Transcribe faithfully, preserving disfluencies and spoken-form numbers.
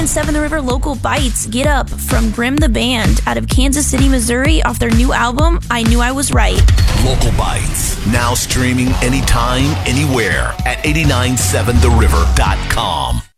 eighty-nine point seven The River Local Bites. Get Up from Grim the Band out of Kansas City, Missouri off their new album, I Knew I Was Right. Local Bites, now streaming anytime, anywhere at eighty nine seven the river dot com.